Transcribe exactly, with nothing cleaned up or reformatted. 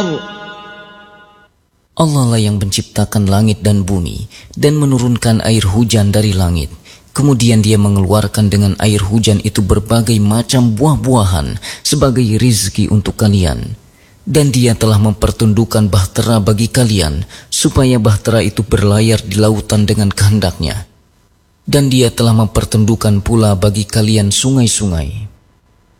Allah lah yang menciptakan langit dan bumi dan menurunkan air hujan dari langit. Kemudian dia mengeluarkan dengan air hujan itu berbagai macam buah-buahan sebagai rizki untuk kalian. Dan dia telah mempertundukkan bahtera bagi kalian supaya bahtera itu berlayar di lautan dengan kehendaknya. Dan dia telah mempertundukkan pula bagi kalian sungai-sungai.